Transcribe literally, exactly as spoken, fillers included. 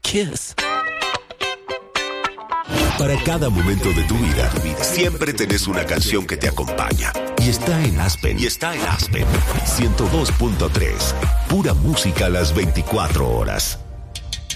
Kiss. Para cada momento de tu vida, siempre tenés una canción que te acompaña. Y está en Aspen. Y está en Aspen. ciento dos punto tres. Pura música a las veinticuatro horas.